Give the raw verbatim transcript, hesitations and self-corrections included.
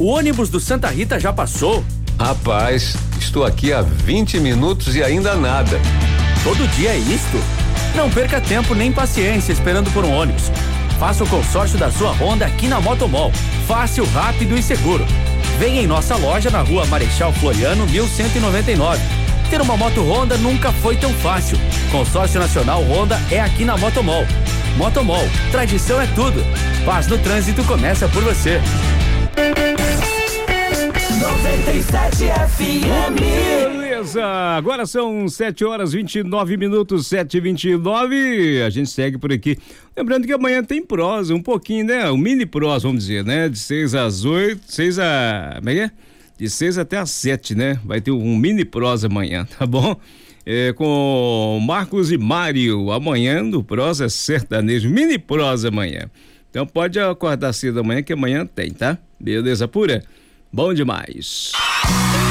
O ônibus do Santa Rita já passou? Rapaz, estou aqui há vinte minutos e ainda nada. Todo dia é isto? Não perca tempo nem paciência esperando por um ônibus. Faça o consórcio da sua Honda aqui na Motomol. Fácil, rápido e seguro. Venha em nossa loja na rua Marechal Floriano, mil cento e noventa e nove. Ter uma moto Honda nunca foi tão fácil. Consórcio Nacional Honda é aqui na Motomol. Motomol, tradição é tudo. Paz no trânsito começa por você. noventa e sete F M. Beleza, agora são sete horas vinte e nove minutos, sete e vinte e nove. A gente segue por aqui. Lembrando que amanhã tem prosa, um pouquinho, né? Um mini prosa, vamos dizer, né? De seis às oito, seis a. Como é que é? De seis até às sete, né? Vai ter um mini prosa amanhã, tá bom? É, com Marcos e Mário, amanhã no Prosa Sertanejo, mini prosa amanhã. Então pode acordar cedo amanhã que amanhã tem, tá? Beleza pura? Bom demais.